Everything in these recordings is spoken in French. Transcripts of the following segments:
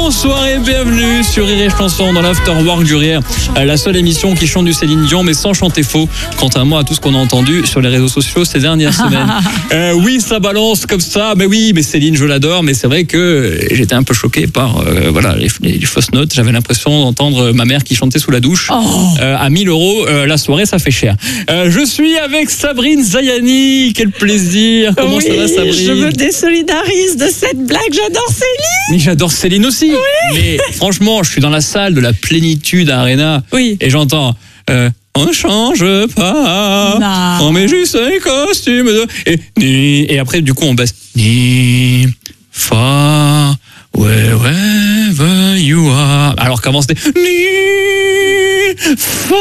Bonsoir et bienvenue sur Rire et Chanson dans l'Afterwork du Rire, la seule émission qui chante du Céline Dion mais sans chanter faux, contrairement à tout ce qu'on a entendu sur les réseaux sociaux ces dernières semaines. Oui, ça balance comme ça, mais oui, mais Céline, je l'adore, mais c'est vrai que j'étais un peu choqué par les fausses notes. J'avais l'impression d'entendre ma mère qui chantait sous la douche. À 1 000 € la soirée, ça fait cher. Je suis avec Sabrine Zayani, quel plaisir. Comment ça va, Sabrine? Je me désolidarise de cette blague, j'adore Céline. Mais j'adore Céline aussi. Oui. Mais franchement, je suis dans la salle de la Plénitude Arena et j'entends on ne change pas, on met juste les costumes et après du coup on baisse ni fa wherever you are, alors qu'avant c'était ni fa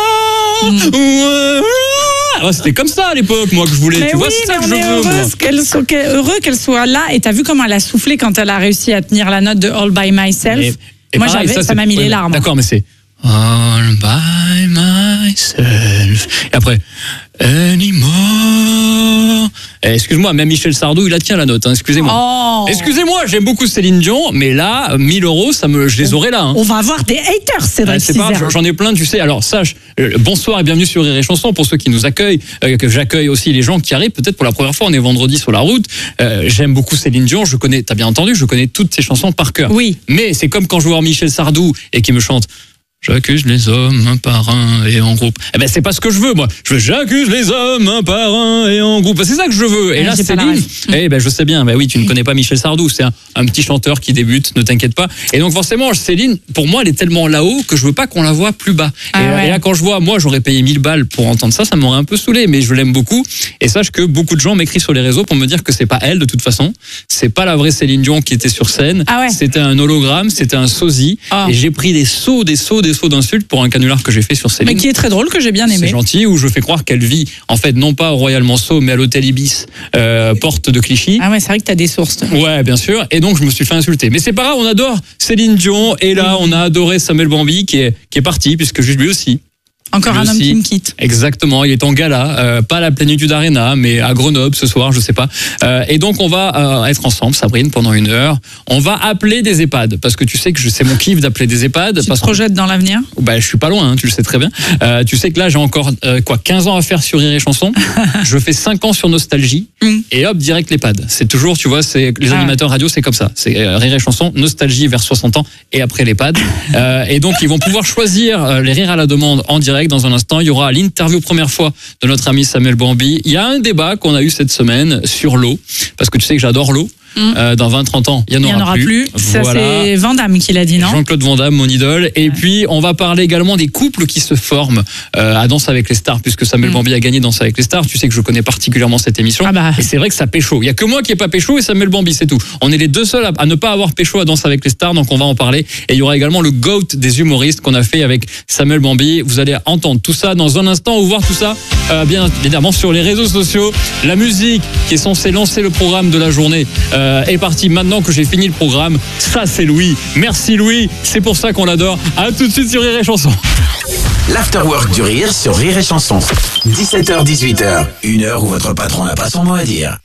c'était comme ça à l'époque, moi, que je voulais. Mais tu vois, c'est ça que je veux. Heureux qu'elle soit là. Et t'as vu comment elle a soufflé quand elle a réussi à tenir la note de All by Myself. Moi, pareil, ça m'a mis les larmes. D'accord, mais c'est All by myself. Et après, anymore. Excuse-moi, même Michel Sardou, il la tient la note. Hein, excusez-moi. Excusez-moi, j'aime beaucoup Céline Dion, mais là, 1 000 €, je les aurais là. Hein. On va avoir des haters, Cédric. C'est pas, j'en ai plein, tu sais. Alors sache, bonsoir et bienvenue sur Rire et Chanson pour ceux qui nous accueillent. Que j'accueille aussi les gens qui arrivent peut-être pour la première fois. On est vendredi sur la route. J'aime beaucoup Céline Dion. T'as bien entendu, je connais toutes ses chansons par cœur. Oui. Mais c'est comme quand je vois Michel Sardou et qui me chante. J'accuse les hommes un par un et en groupe. Eh ben c'est pas ce que je veux, moi. J'accuse les hommes un par un et en groupe. C'est ça que je veux. Et là Céline, je sais bien. Ben oui, tu ne connais pas Michel Sardou. C'est un petit chanteur qui débute. Ne t'inquiète pas. Et donc forcément, Céline, pour moi, elle est tellement là-haut que je veux pas qu'on la voie plus bas. Et là, quand je vois, moi, j'aurais payé 1000 balles pour entendre ça, ça m'aurait un peu saoulé. Mais je l'aime beaucoup. Et sache que beaucoup de gens m'écrivent sur les réseaux pour me dire que c'est pas elle de toute façon. C'est pas la vraie Céline Dion qui était sur scène. C'était un hologramme, c'était un sosie. Et j'ai pris des sauts d'insultes pour un canular que j'ai fait sur Céline. Mais qui est très drôle, que j'ai bien aimé. C'est gentil, où je fais croire qu'elle vit, en fait, non pas au Royal Manceau, mais à l'hôtel Ibis, porte de Clichy. Ah ouais, c'est vrai que t'as des sources. Ouais, bien sûr. Et donc, je me suis fait insulter. Mais c'est pas grave, on adore Céline Dion. Et là, on a adoré Samuel Bambi, qui est parti, puisque lui aussi. Encore un homme qui me quitte. Exactement, il est en gala, pas à la Plénitude Arena, mais à Grenoble ce soir, je sais pas. Et donc on va être ensemble, Sabrine, pendant 1 heure. On va appeler des EHPAD, parce que tu sais que c'est mon kiff d'appeler des EHPAD. Tu te projettes dans l'avenir? Je suis pas loin, hein, tu le sais très bien. Tu sais que là j'ai encore 15 ans à faire sur Rire et Chanson. Je fais 5 ans sur Nostalgie et hop, direct l'EHPAD. C'est toujours, tu vois, les animateurs radio, c'est comme ça. C'est Rire et Chanson, Nostalgie vers 60 ans et après l'EHPAD. Et donc ils vont pouvoir choisir les rires à la demande en direct. Dans un instant, il y aura l'interview première fois de notre ami Samuel Bambi. Il y a un débat qu'on a eu cette semaine sur l'eau, parce que tu sais que j'adore l'eau. Dans 20-30 ans, il n'y en aura plus. Ça, c'est Van Damme qui l'a dit, non? Jean-Claude Van Damme, mon idole. Et puis, on va parler également des couples qui se forment à Danse avec les stars, puisque Samuel Bambi a gagné Danse avec les stars. Tu sais que je connais particulièrement cette émission. Et c'est vrai que ça pécho. Il n'y a que moi qui n'ai pas pécho et Samuel Bambi, c'est tout. On est les deux seuls à ne pas avoir pécho à Danse avec les stars, donc on va en parler. Et il y aura également le GOAT des humoristes qu'on a fait avec Samuel Bambi. Vous allez entendre tout ça dans un instant ou voir tout ça, bien évidemment, sur les réseaux sociaux. La musique qui est censée lancer le programme de la journée est partie maintenant que j'ai fini le programme. Ça, c'est Louis. Merci Louis. C'est pour ça qu'on l'adore. À tout de suite sur Rire et Chanson. L'Afterwork du Rire sur Rire et Chanson. 17h-18h. 1 heure où votre patron n'a pas son mot à dire.